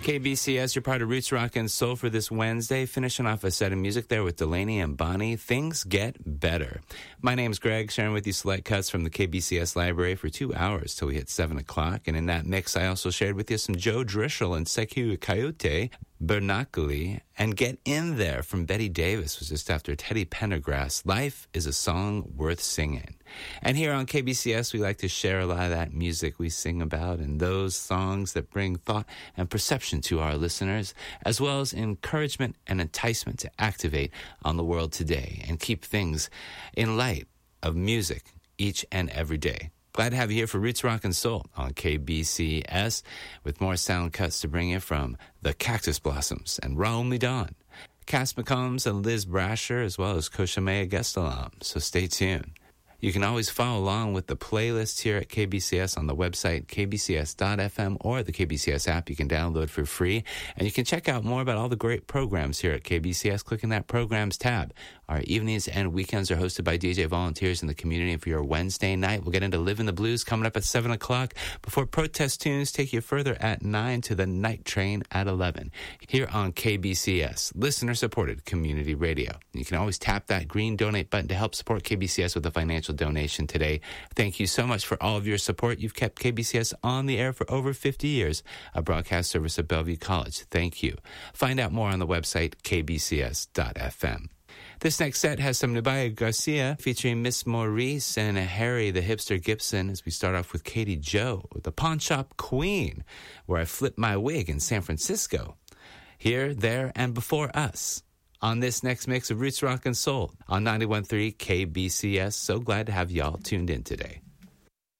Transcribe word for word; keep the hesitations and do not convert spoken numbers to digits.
K B C S, you're part of Roots Rock and Soul for this Wednesday. Finishing off a set of music there with Delaney and Bonnie. Things Get Better. My name's Greg, sharing with you select cuts from the K B C S library for two hours till we hit seven o'clock. And in that mix, I also shared with you some Joe Drischel and Sekou Coyote, Bernacoli, and Get In There from Betty Davis was just after Teddy Pendergrass. Life is a song worth singing. And here on K B C S, we like to share a lot of that music we sing about and those songs that bring thought and perception to our listeners, as well as encouragement and enticement to activate on the world today and keep things in light of music each and every day. Glad to have you here for Roots Rock and Soul on K B C S with more sound cuts to bring you from the Cactus Blossoms and Raoul Dawn, Cass McCombs and Liz Brasher, as well as Koshamea Gestalam. So stay tuned. You can always follow along with the playlist here at K B C S on the website k b c s dot f m or the K B C S app you can download for free. And you can check out more about all the great programs here at K B C S clicking that Programs tab. Our evenings and weekends are hosted by D J volunteers in the community. And for your Wednesday night, we'll get into Livin' the Blues coming up at seven o'clock before Protest Tunes take you further at nine to the Night Train at eleven here on K B C S, listener-supported community radio. You can always tap that green donate button to help support K B C S with a financial donation today. Thank you so much for all of your support. You've kept K B C S on the air for over fifty years, a broadcast service of Bellevue College. Thank you. Find out more on the website k b c s dot f m. This next set has some Nubia Garcia featuring Miss Maurice and Harry the Hipster Gibson as we start off with Katie Joe, the Pawn Shop Queen, where I flipped my wig in San Francisco. Here, there, and before us on this next mix of Roots Rock and Soul on ninety-one point three K B C S. So glad to have y'all tuned in today.